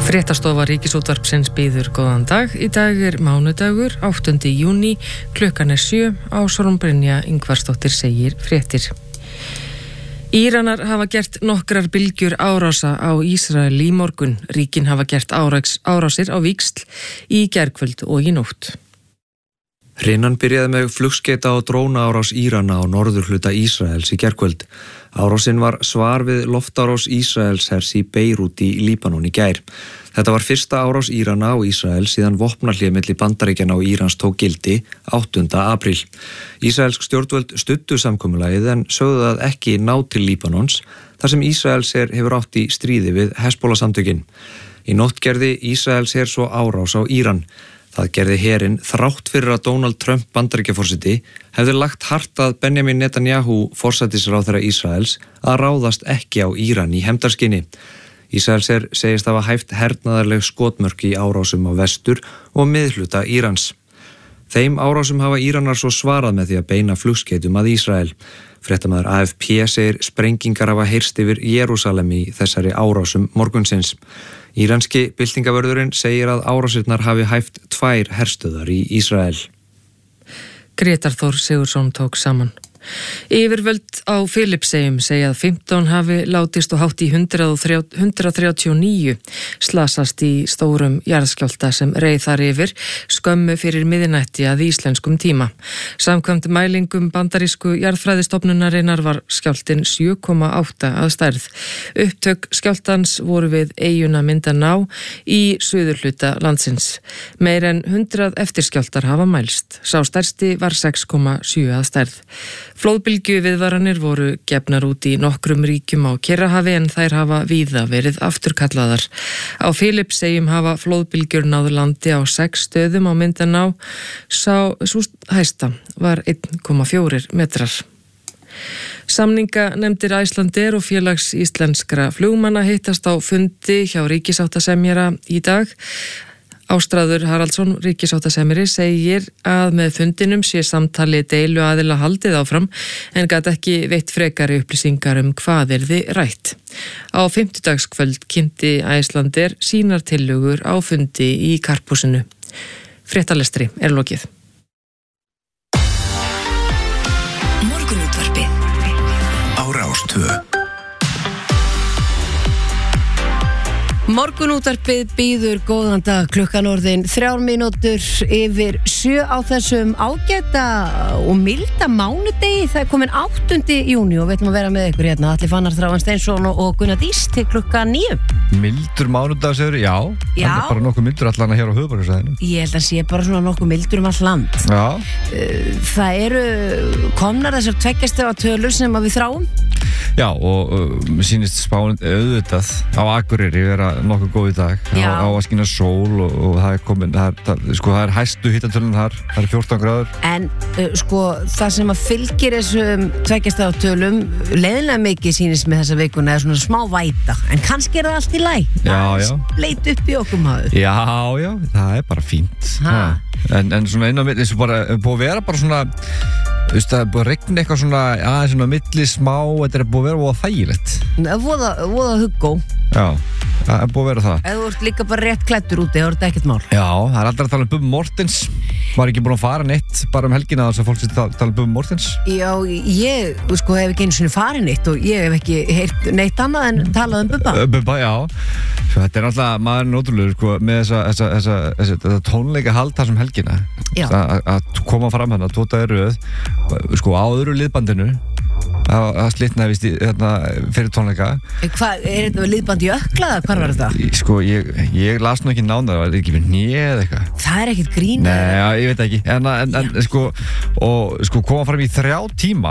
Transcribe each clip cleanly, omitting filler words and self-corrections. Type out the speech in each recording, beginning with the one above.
Fréttastofa Ríkisútvarpsins býður góðan dag. Í dag mánudagur, 8. júní, klukkan 7. Ásrún Brynja Ingvarsdóttir segir fréttir. Íranar hafa gert nokkrar bylgjur árása á Ísrael í morgun. Ríkin hafa gert árásir á víxl í gærkvöld og í nótt. Hrinan byrjaði með flugskeita og drónaárás Írana á norðurhluta Ísraels í gærkvöld. Árásin var svar við loftárás Ísraelshers í Beirút í Líbanon í gær. Þetta var fyrsta árás Írana á Ísrael síðan vopnahlé milli Bandaríkjanna og Írans tók gildi 8. apríl. Ísraelsk stjórnvöld studdu samkomulagið en sögðu það ekki ná til Líbanons þar sem Ísraelsher hefur átt í stríði við Hezbollah-samtökin. Í nótt gerði Ísraelsher svo árás á Íran. Það gerði herinn þrátt fyrir að Donald Trump Bandaríkjaforseti hefði lagt hart að Benjamin Netanyahu forsætisráðherra Ísraels að ráðast ekki á Íran í hefndarskyni. Ísraelsher segist hafa hæft hernaðarleg skotmörk í árásum á vestur og miðhluta Írans. Þeim árásum hafa Íranar svo svarað með því að beina flugskeytum að Ísrael. Fréttamaður AFP segir sprengingar hafa heyrst yfir Jerúsalem í þessari árásum morgunsins. Íranski byltingavörðurinn segir að árásirnar hafi hæft 2 herstöðar í Ísrael. Grétar Þór Sigurðsson tók saman. Yfirvöld á Filippseyjum segja að 15 hafi látist og hátt í 139 slasast í stórum jarðskjálfta sem reið þar yfir skömmu fyrir miðnætti að íslenskum tíma. Samkvæmt mælingum bandarísku jarðfræðistofnunarinnar var skjálftinn 7,8 að stærð. Upptök skjálftans voru við eyjuna Mindanao í suðurhluta landsins. Meir en 100 eftirskjálftar hafa mælst. Sá stærsti var 6,7 að stærð. Flóðbylgju viðvaranir voru gefnar út í nokkrum ríkjum á Kyrrahafi en þær hafa víða verið afturkallaðar. Á Filippseyjum hafa flóðbylgjur náð landi á 6 stöðum á Mindanao. Sú hæsta var 1,4 metrar. Samninganefndir Icelandair og félags íslenskra flugmanna hittast á fundi hjá ríkisáttasemjara í dag. Ástráður Haraldsson, ríkissáttasemjari, segir að með fundinum sé samtali deilu aðila haldið áfram en gat ekki veitt frekari upplýsingar hvað yrði rætt. Á fimmtudagskvöld kynnti Icelandair sínar tillögur á fundi í Karphúsinu. Fréttalestri lokið. Morgunútvarpið á Rás 2. Morgunútvarpið býður góðan dag, klukkan orðin 3 mínútur yfir 7 á þessum ágæta og milda mánudegi. Það komin 8. júní og við ætlum að vera með ykkur hérna. Atli Fannar Þráin Steinsson og Gunnar Dís til klukkan 9. Mildur mánudag, segir, já. Það er bara nokkuð mildur allan hér á höfuðborgarsvæðinu. Ég held að sé bara svona nokkuð mildur all land. Já. Það eru komnar þessar 2 stiga tölur sem að við þráum. Já, og sýnist spáin auðvitað á Akureyri vera nokkuð góð í dag. Á að skína sól og það er komin, það er hæstu hitatölun þar, það er 14 gráður. En það sem að fylgir þessum 2 stiga tölum leiðinlega mikið sýnist með þessa vikuna er svona smá væta, en kannski er það allt í lagi. Já. Leit upp í okkur maður. Já, það er bara fínt. En svona inn á milli, það er búið að vera bara svona, það er búið að regna eitthvað svona, aðeins svona milli smá, þetta er búið að vera voða þægilegt. Voða huggó. Já, það er búið að vera það. Ef þú ert líka bara rétt klæddur úti, þá er þetta ekkert mál. Já, það er aldrei að tala um Bubbi Mortens. Var ekki búin að fara neitt bara helgina þess að fólk sé að tala um Bubbi Mortens? Já, ég hef ekki einu sinni farið neitt og ég hef ekki heyrt neitt annað en talað um Bubba. Bubba, já. Svo þetta er alltaf maðurinn ótrúlegur með þessa tónleika hald þar sem helgina. Að koma fram hérna, 2 dagar í röð, á öðru liðbandinu. Það slitnaði víst fyrir tónleika. Hvað, er þetta liðbandi Jökla? Hvar var þetta? Ég las nú ekki nánar, það var ekki við nýja eða eitthvað. Það er ekkert grín? Nei, ég veit ekki. Koma fram í 3 tíma,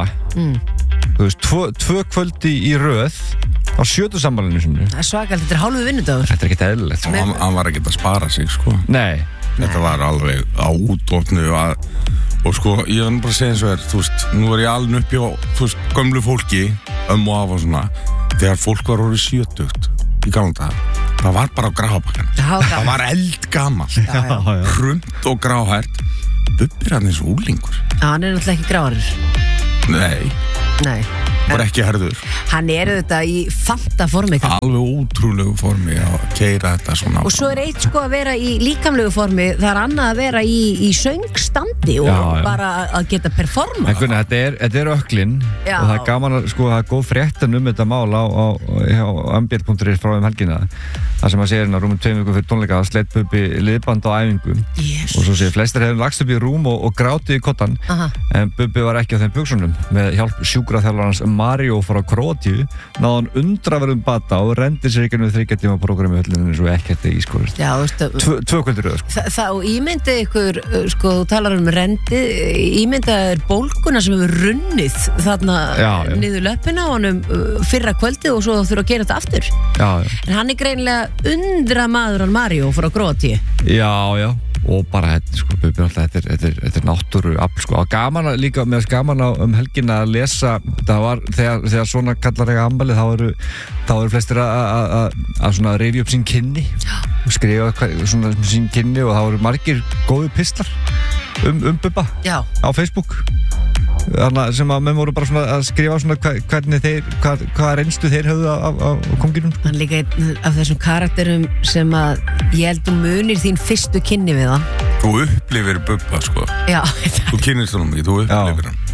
2 kvöldi í röð á 7. sammælinu sinni. Það er svakalt, þetta er hálfu vinnudagur. Þetta er ekkert eðlilegt. Hann var ekkert að spara sig, Nei. Þetta var alveg á útofnu og ég var bara að segja eins og nú var ég alveg upp hjá, gömlu fólki, og afa og svona, þegar fólk var orðið 70 í gamla daga. Það var bara á grafabakkan. Það var eldgamalt. Hrumt og gráhært. Bubbi er hann eins og úlingur. Hann er náttúrulega ekki gráður. Nei. bara ekki herður. Hann þetta í fanta formi. Alveg ótrúlegu formi að keyra þetta svona. Og svo eitt sko að vera í líkamlegu formi, það annað að vera í söngstandi og bara að geta performa. Þetta öklin og það gaman að sko, það góð fréttan þetta mál á ambient.is frá helgina. Það sem að segja hérna rúmum 2 vikum fyrir tónleika að sleitt Bubbi liðband á æfingu og svo segir flestir hefum lagst upp í rúm og grátið í kottan en Bubbi var ekki á þeim buxunum með hjálp sjúkraþjálfarans Mario frá Króatíu náði hann undraverðum bata og rendir sér ekki við 3 tíma prógrami höllinu eins og ekkert í skorist. Já, veistu 2 kvöldur sko. Það ímyndi ykkur sko, þú talar rendi, ímyndaður bólguna sem hefur runnið þarna niður löppina á honum fyrra kvöldið og svo þurfa að gera þetta aftur. En hann greinilega undra maður hann Mario frá Króatíu. Já og bara þetta náttúru afl sko. Gaman líka með gaman á helgina að lesa það var þegar svona kallar eiga afmæli þá eru flestir að svona rifja upp sín kynni og skrifa svona sín kynni og það voru margir góðu pistlar Bubba á Facebook sem að menn voru bara svona að skrifa svona hvað reynslu þeir höfðu á konginum. Hann líka einn af þessum karakterum sem að ég held munir þín fyrstu kynni við hann. Þú upplifir Bubba sko. Já. Þú kynnist hann ekki, þú upplifir hann.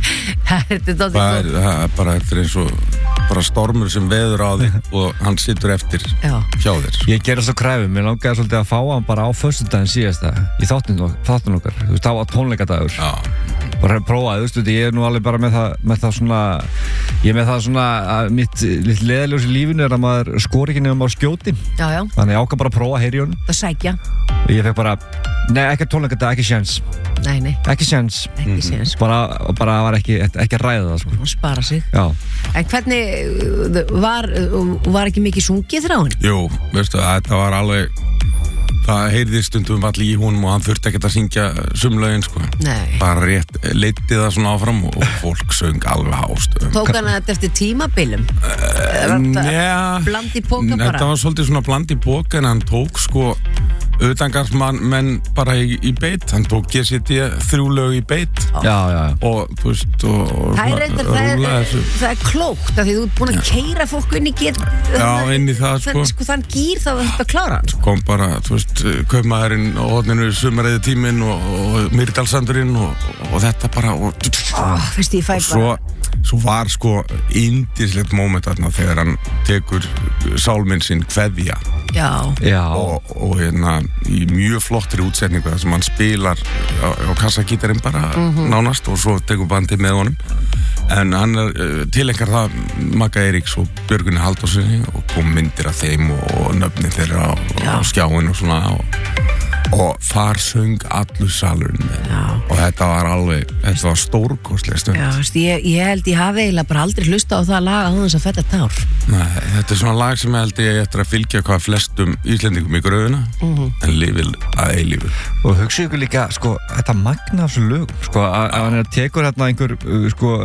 Það bara þetta eins og bara stormur sem veður á þig og hann situr eftir hjá þér. Ég gerði svo kræfum, ég langaði svolítið að fá hann bara á föstudaginn síðasta í þáttinn okkar, þú veist, það var tónleikadagur. Bara prófaði, þú veist, ég nú alveg bara með það svona ég með það svona að mitt leðaljós í lífinu að maður skori ekki nefnum á skjóti. Þannig ég ákvað bara að prófa að heyra í honum. Það sækja. Og ég fekk bara, nei, ekki tónleikadag, ekki sjens. Nei. Ekki sjens. Bara var ekki að ræða það, sko. Og spara sig. Já. En hvernig var ekki mikið sungið þrá hann? Jú, veistu, þetta var alveg það heyrðist stundum allir í honum og hann þurfti ekkert að syngja sumlögin sko. Nei. Bara rétt leiddi það svona áfram og fólk söng alveg hást. Tók hann þetta eftir tímabilum? Bland í póka bara? Þetta var svolítið svona bland í póka en hann tók sko utangarðsmenn bara í beit, hann tók GCD 3 lög í beit og þú veist það klókt af því þú búin að keyra fólk inn í inn í það sko þann gýr þá þetta klára hann kom bara, þú veist, kaupmaðurinn á hodninu sumarreiði tíminn og Mýrdalsandurinn og þetta bara veist ég fæ bara svo var sko yndislegt moment þarna þegar hann tekur sálminn sinn Kveðja og hérna í mjög flottri útsetningu þar sem hann spilar á kassagítarinn bara nánast og svo tekur bandið með honum en hann tilengar það Magga Eiríks og Björgvini Halldórssoni og kom myndir af þeim og nöfnin þeirra á skjáin og svona og þar söng allur salurinn og þetta var stórkostleg stund. Ég held ég hafi eiginlega bara aldrei hlusta á það lag að þess að fetta tár. Nei, þetta svona lag sem ég held ég eftir að fylgja hvað flestum Íslendingum í gröfuna en lifil að eilífu. Og hugsa ykkur líka, sko, þetta magna af þessu lögum, sko, að hann tekur hérna einhver, sko,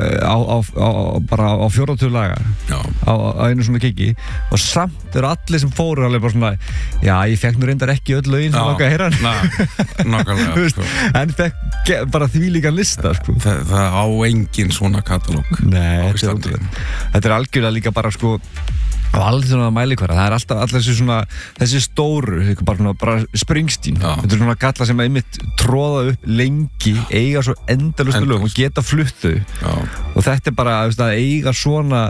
bara á 40 laga á einu svona kiki og samt eru allir sem fóru alveg bara svona, ég fekk nú reyndar ekki öll lögin sem að heyra nákvæmlega sko. En fekk bara því líka lista sko. Það á engin svona katalóg. Nei, þetta algjörlega líka bara sko á allir svona mælikvarða, það alltaf allir þessi stóru, bara Springsteen, þetta svona galla sem einmitt tróða upp lengi, eiga svo endalaust lög og geta flutt þau og þetta bara að eiga svona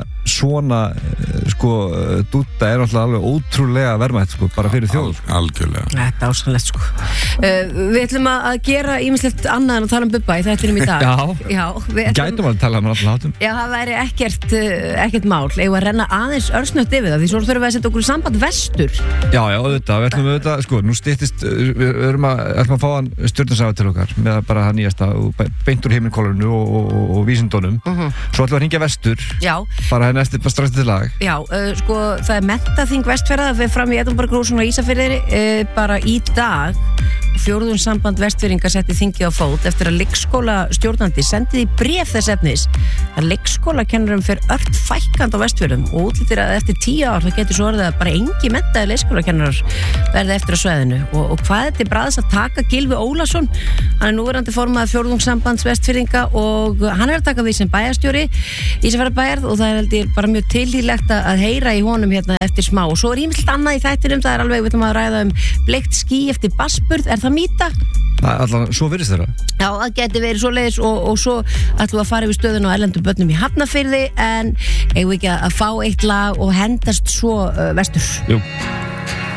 sko dúta alltaf alveg ótrúlega verðmætt sko, bara fyrir þjóð. Algjörlega. Þetta ásannlegt sko. Við ætlum að gera ýmislegt annað en að tala Bubba í þættinum í dag. Gætum að tala alltaf hátum. Já, það væri ekkert mál, eigum að renna aðeins örsnött yfir það, því svo þurfum við að setja okkur í samband vestur. Já, auðvitað, við ætlum auðvitað, sko, nú styttist, við ætlum að fá hann stjörnunsaga til okkar, með bara það nýjasta, beint úr himminkólurinu og vísindunum. Svo ætlum við að hringja vestur, bara næst bara strax til lag. Já, sko, það Menntaþing Vestfjarða, það fer fram í Edinborg og Ísafirði bara í dag Fjórðungssamband Vestfirðinga setti þingið á fót eftir að leikskóla stjórnandi sendið í bréf þess efnis að leikskólakennurum fer ört fækkand á Vestfjörðum og útlýttir að eftir 10 ár það getur svo orðið að bara engi menntaði leikskólakennurar verði eftir á svæðinu og hvað þetta bræðis að taka Gylfi Ólason, hann núverandi formaður Fjórðungssambands Vestfirðinga og hann að taka við sem bæjarstjóri Ísafjarðarbæjar og það held ég bara mjög tilhlýlegt að heyra í honum hérna eftir smá og svo ýmislegt annað í þættinum, það alveg, við ætlum að ræða bleikt ský eftir Bassburð, það mýta? Allan, svo virðist þeirra? Já, það geti verið svo leiðis og svo ætlum við að fara yfir stöðun á erlendum börnum í Hafnarfirði en eigum við ekki að fá eitt lag og hendast svo vestur? Jú.